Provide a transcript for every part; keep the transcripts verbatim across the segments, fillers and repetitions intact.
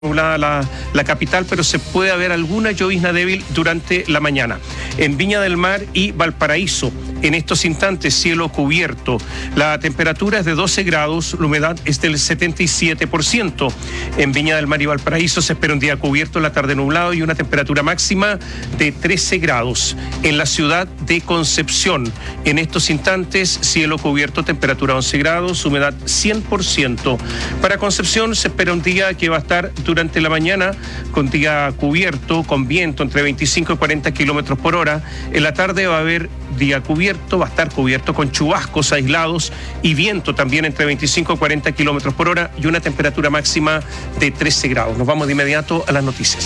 nublada la, la capital, pero se puede haber alguna llovizna débil durante la mañana. En Viña del Mar y Valparaíso, en estos instantes, cielo cubierto. La temperatura es de doce grados, la humedad es del setenta y siete por ciento. En Viña del Mar y Valparaíso se espera un día cubierto, la tarde nublado y una temperatura máxima de trece grados. En la ciudad de Concepción, en estos instantes, cielo cubierto, temperatura once grados, humedad cien por ciento. Para Concepción se espera un día que va a estar durante la mañana con día cubierto, con viento entre veinticinco y cuarenta kilómetros por hora. En la tarde va a haber día cubierto, va a estar cubierto con chubascos aislados y viento también entre veinticinco y cuarenta kilómetros por hora y una temperatura máxima de trece grados. Nos vamos de inmediato a las noticias.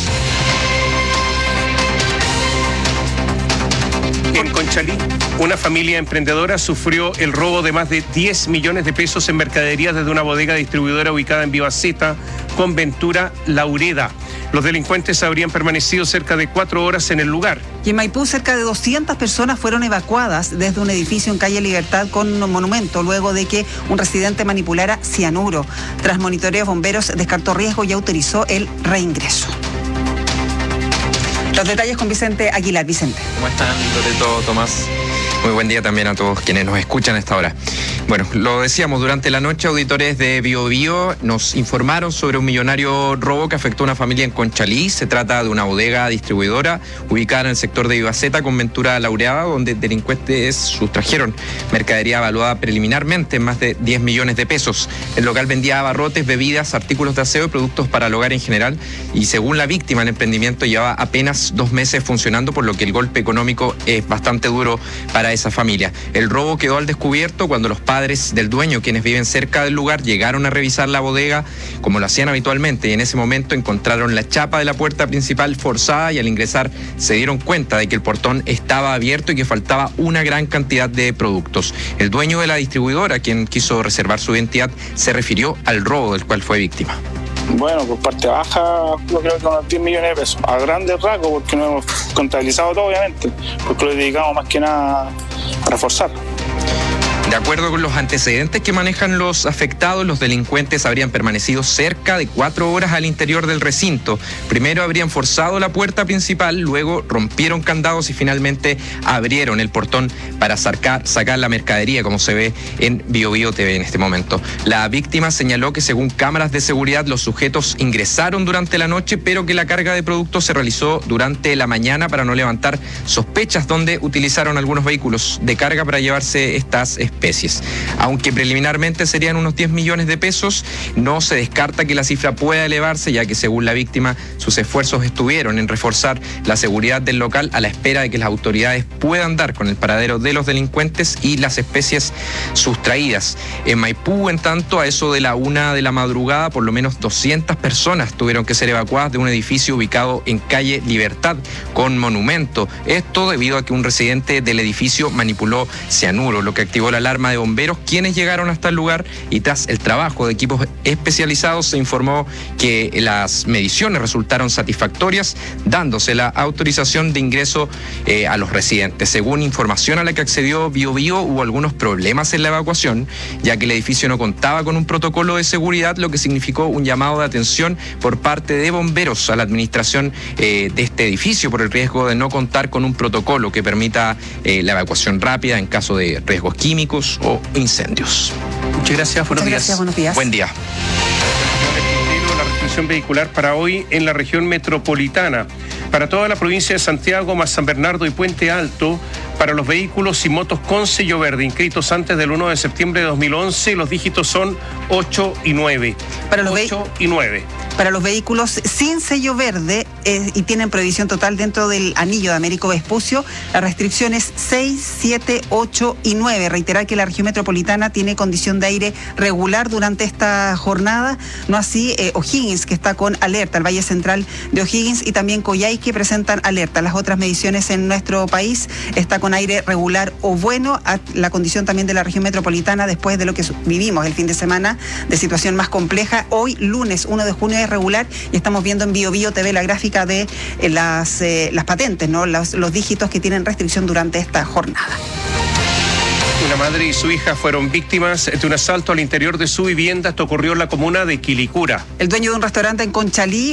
En Conchalí, una familia emprendedora sufrió el robo de más de diez millones de pesos en mercaderías desde una bodega distribuidora ubicada en Vivaceta con Ventura Laureda. Los delincuentes habrían permanecido cerca de cuatro horas en el lugar. Y en Maipú, cerca de doscientas personas fueron evacuadas desde un edificio en calle Libertad con un monumento, luego de que un residente manipulara cianuro. Tras monitoreos, bomberos descartó riesgo y autorizó el reingreso. Los detalles con Vicente Aguilar. Vicente. ¿Cómo están, Loreto, Tomás? Muy buen día también a todos quienes nos escuchan a esta hora. Bueno, lo decíamos, durante la noche auditores de Bio Bio nos informaron sobre un millonario robo que afectó a una familia en Conchalí. Se trata de una bodega distribuidora ubicada en el sector de Vivaceta con Ventura Laureada, donde delincuentes sustrajeron mercadería evaluada preliminarmente en más de diez millones de pesos. El local vendía abarrotes, bebidas, artículos de aseo y productos para el hogar en general. Y según la víctima, el emprendimiento llevaba apenas dos meses funcionando, por lo que el golpe económico es bastante duro para esa familia. El robo quedó al descubierto cuando los padres del dueño, quienes viven cerca del lugar, llegaron a revisar la bodega como lo hacían habitualmente, y en ese momento encontraron la chapa de la puerta principal forzada, y al ingresar se dieron cuenta de que el portón estaba abierto y que faltaba una gran cantidad de productos. El dueño de la distribuidora, quien quiso reservar su identidad, se refirió al robo del cual fue víctima. Bueno, por parte baja, yo creo que unos diez millones de pesos. A grandes rasgos, porque no hemos contabilizado todo, obviamente, porque lo dedicamos más que nada a reforzar. De acuerdo con los antecedentes que manejan los afectados, los delincuentes habrían permanecido cerca de cuatro horas al interior del recinto. Primero habrían forzado la puerta principal, luego rompieron candados y finalmente abrieron el portón para sacar, sacar la mercadería, como se ve en Bio Bio T V en este momento. La víctima señaló que según cámaras de seguridad los sujetos ingresaron durante la noche, pero que la carga de productos se realizó durante la mañana para no levantar sospechas, donde utilizaron algunos vehículos de carga para llevarse estas especies. especies. Aunque preliminarmente serían unos diez millones de pesos, no se descarta que la cifra pueda elevarse, ya que según la víctima sus esfuerzos estuvieron en reforzar la seguridad del local a la espera de que las autoridades puedan dar con el paradero de los delincuentes y las especies sustraídas. En Maipú, en tanto, a eso de la una de la madrugada, por lo menos doscientas personas tuvieron que ser evacuadas de un edificio ubicado en calle Libertad con monumento. Esto debido a que un residente del edificio manipuló cianuro, lo que activó la alarma de bomberos, quienes llegaron hasta el lugar, y tras el trabajo de equipos especializados se informó que las mediciones resultaron satisfactorias, dándose la autorización de ingreso eh, a los residentes. Según información a la que accedió Bio Bio, hubo algunos problemas en la evacuación, ya que el edificio no contaba con un protocolo de seguridad, lo que significó un llamado de atención por parte de bomberos a la administración eh, de este edificio por el riesgo de no contar con un protocolo que permita eh, la evacuación rápida en caso de riesgos químicos o incendios. Muchas gracias, buenos Muchas días. gracias, buenos días. Buen día. La restricción vehicular para hoy en la región metropolitana. Para toda la provincia de Santiago, más San Bernardo y Puente Alto, para los vehículos y motos con sello verde inscritos antes del uno de septiembre de dos mil once, los dígitos son ocho y nueve. Para los ocho y nueve. Para los vehículos sin sello verde eh, y tienen prohibición total dentro del anillo de Américo Vespucio, la restricción es seis, siete, ocho y nueve. Reiterar que la región metropolitana tiene condición de aire regular durante esta jornada, no así eh, O'Higgins, que está con alerta, el Valle Central de O'Higgins y también Coyhaique, que presentan alerta. Las otras mediciones en nuestro país está con aire regular o bueno, la condición también de la región metropolitana después de lo que vivimos el fin de semana de situación más compleja. Hoy, lunes uno de junio, es regular y estamos viendo en Bio Bio T V la gráfica de eh, las, eh, las patentes, ¿no? Los, los dígitos que tienen restricción durante esta jornada. Una madre y su hija fueron víctimas de un asalto al interior de su vivienda. Esto ocurrió en la comuna de Quilicura. El dueño de un restaurante en Conchalí